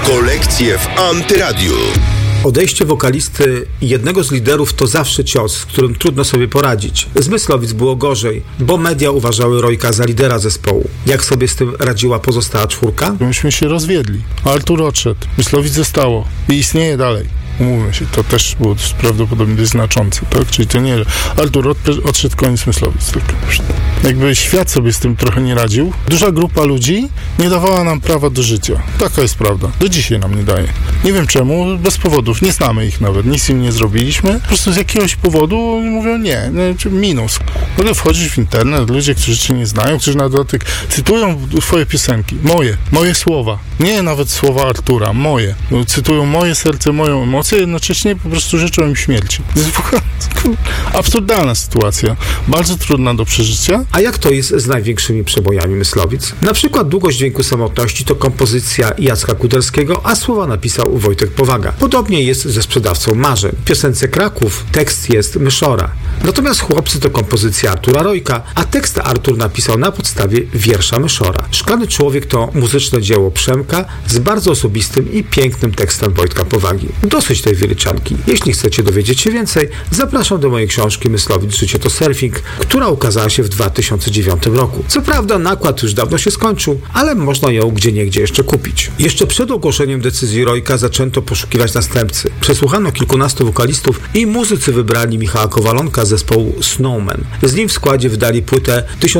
Rokolekcje w Antyradiu. Odejście wokalisty jednego z liderów to zawsze cios, z którym trudno sobie poradzić. Z Myslowic było gorzej, bo media uważały Rojka za lidera zespołu. Jak sobie z tym radziła pozostała czwórka? Myśmy się rozwiedli. Artur odszedł, Myslowic zostało i istnieje dalej. Umówmy się, to też było prawdopodobnie dość znaczące, tak? Czyli to nie, Artur odszedł, koniec Myslowic. Tak? Jakby świat sobie z tym trochę nie radził. Duża grupa ludzi nie dawała nam prawa do życia. Taka jest prawda. Do dzisiaj nam nie daje. Nie wiem czemu, bez powodów. Nie znamy ich nawet. Nic im nie zrobiliśmy. Po prostu z jakiegoś powodu mówią nie, minus. Mogę wchodzić w internet, ludzie, którzy cię nie znają, którzy na dodatek cytują twoje piosenki. Moje słowa. Nie nawet słowa Artura, moje. Cytują moje serce, moją emocję, jednocześnie po prostu życzą im śmierci. To jest w ogóle absurdalna sytuacja. Bardzo trudna do przeżycia. A jak to jest z największymi przebojami Myslowic? Na przykład Długość dźwięku samotności to kompozycja Jacka Kudelskiego, a słowa napisał Wojtek Powaga. Podobnie jest ze Sprzedawcą marzeń. W piosence Kraków tekst jest Myszora. Natomiast Chłopcy to kompozycja Artura Rojka, a tekst Artur napisał na podstawie wiersza Myszora. Szklany człowiek to muzyczne dzieło Przemka z bardzo osobistym i pięknym tekstem Wojtka Powagi. Dosyć tej wyliczanki. Jeśli chcecie dowiedzieć się więcej, zapraszam do mojej książki Myslowic Życie to surfing, która ukazała się w 2009 roku. Co prawda nakład już dawno się skończył, ale można ją gdzieniegdzie jeszcze kupić. Jeszcze przed ogłoszeniem decyzji Rojka zaczęto poszukiwać następcy. Przesłuchano kilkunastu wokalistów i muzycy wybrali Michała Kowalonka z zespołu Snowman. Z nim w składzie wydali płytę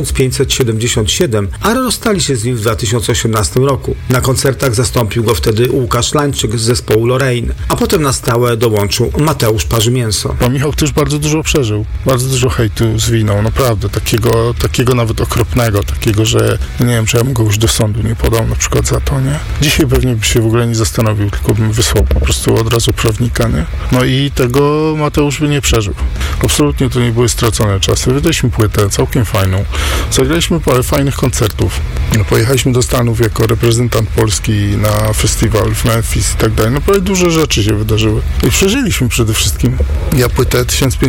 1577, a rozstali się z nim w 2018 roku. Na koncertach zastąpił go wtedy Łukasz Lańczyk z zespołu Lorraine, a potem na stałe dołączył Mateusz Parzymięso. Pan Michał też bardzo dużo przeżył. Bardzo dużo hejtu zwinął, naprawdę. Takiego nawet okropnego, takiego, że nie wiem, czy ja bym go już do sądu nie podał na przykład za to, nie? Dzisiaj pewnie by się w ogóle nie zastanowił, tylko bym wysłał po prostu od razu prawnika, nie? No i tego Mateusz by nie przeżył. Absolutnie to nie były stracone czasy. Wydaliśmy płytę całkiem fajną. Zagraliśmy parę fajnych koncertów. Pojechaliśmy do Stanów jako reprezentant Polski na festiwal w Memphis i tak dalej. No prawie dużo rzeczy się wydarzyły. I przeżyliśmy przede wszystkim. Ja płytę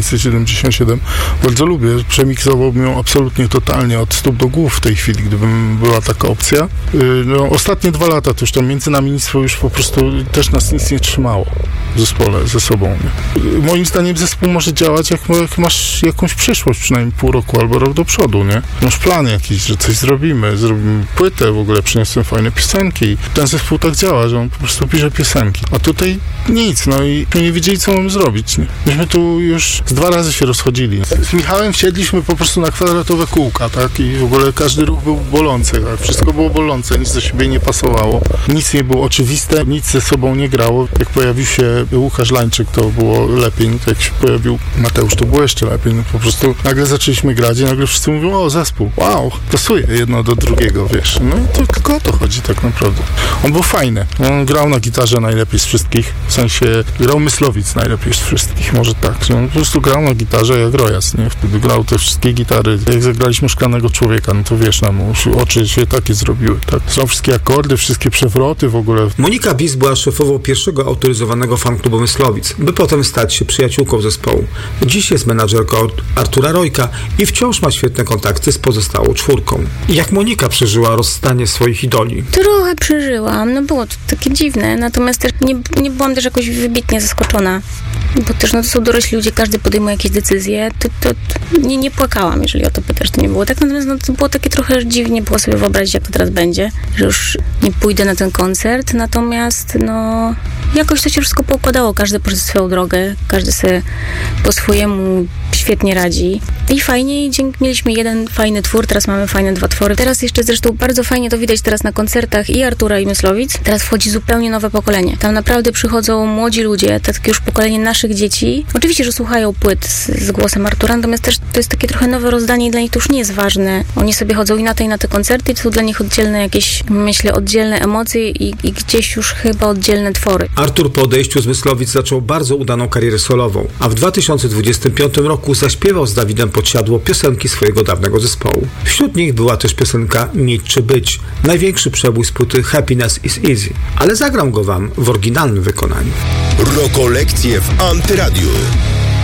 1577 bardzo lubię. Przemiksowałbym ją absolutnie totalnie od stóp do głów w tej chwili, gdyby była taka opcja. No, ostatnie 2 lata to już tam między nami nic już po prostu też nas nic nie trzymało w zespole, ze sobą. Nie? Moim zdaniem zespół może działać, jak masz jakąś przyszłość, przynajmniej pół roku albo rok do przodu, nie? Masz plan jakiś, że coś zrobimy płytę, w ogóle przyniosłem fajne piosenki. Ten zespół tak działa, że on po prostu pisze piosenki. A tutaj nic, no i nie wiedzieli, co mamy zrobić, nie? Myśmy tu już 2 razy się rozchodzili. Z Michałem wsiedliśmy po prostu na kwadratowe kółka, tak? I w ogóle każdy ruch był bolący, tak? Wszystko było bolące, nic do siebie nie pasowało. Nic nie było oczywiste, nic ze sobą nie grało. Jak pojawił się Łukasz Lańczyk, to było lepiej. No to jak się pojawił Mateusz, to było jeszcze lepiej. No po prostu nagle zaczęliśmy grać i nagle wszyscy mówią, o, zespół, wow, pasuje jedno do drugiego, wiesz. No i to tylko o to chodzi tak naprawdę. On był fajny. On grał na gitarze najlepiej z wszystkich. W sensie grał Myslowic najlepiej z wszystkich, może tak. On po prostu grał na gitarze jak Rojas, nie? Wtedy grał te wszystkie gitary. Jak zagraliśmy Szklanego Człowieka, no to wiesz, nam oczy się takie zrobiły, tak? Są wszystkie akordy, wszystkie przewroty w ogóle. Monika Bis była szefową pierwszego autoryzowanego fanklubu Myslowic, by potem stać się przyjaciółką zespołu. Dziś jest menadżerką Artura Rojka i wciąż ma świetne kontakty z pozostałą czwórką. Jak Monika przeżyła rozstanie swoich idoli? Trochę przeżyłam, no było to takie dziwne, natomiast też nie byłam też jakoś wybitnie zaskoczona, bo też no to są dorośli ludzie, każdy podejmuje jakieś decyzje, to nie płakałam, jeżeli o to pytasz, to nie było tak, natomiast no, to było takie trochę dziwnie, było sobie wyobrazić, jak to teraz będzie, że już nie pójdę na ten koncert, natomiast no jakoś to się wszystko poukładało, każdy poszedł swoją drogę, każdy sobie po swojemu świetnie radzi i fajnie, mieliśmy jeden fajny twór, teraz mamy fajne 2 twory. Teraz jeszcze zresztą bardzo fajnie to widać teraz na koncertach i Artura i Myslowic. Teraz wchodzi zupełnie nowe pokolenie. Tam naprawdę przychodzą młodzi ludzie, takie już pokolenie naszych dzieci. Oczywiście, że słuchają płyt z głosem Artura, natomiast też to jest takie trochę nowe rozdanie i dla nich to już nie jest ważne. Oni sobie chodzą i na te koncerty, to są dla nich oddzielne jakieś, myślę, oddzielne emocje i gdzieś już chyba oddzielne twory. Artur po odejściu z Myslowic zaczął bardzo udaną karierę solową, a w 2025 roku zaśpiewał z Dawidem Podsiadło piosenki swojego dawnego zespołu. Wśród nich była też piosenka Mieć czy być, największy przebój z płyty Happiness is Easy, ale zagram go wam w oryginalnym wykonaniu. Rokolekcje w Antyradiu.